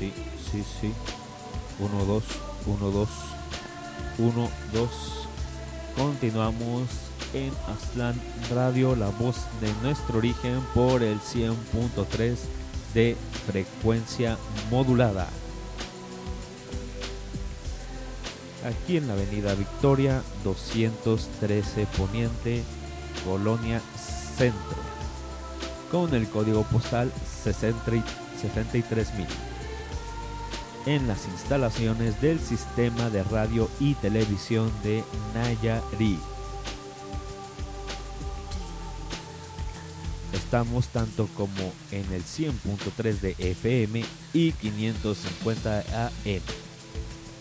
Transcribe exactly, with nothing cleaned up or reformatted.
sí, sí, sí. uno, dos, uno, dos, uno, dos. Continuamos en Aztlán Radio, la voz de nuestro origen, por el cien punto tres de frecuencia modulada. Aquí en la avenida Victoria, doscientos trece Poniente, Colonia Centro, con el código postal sesenta y tres mil. En las instalaciones del Sistema de Radio y Televisión de Nayarit. Estamos tanto como en el cien punto tres de F M y quinientos cincuenta A M.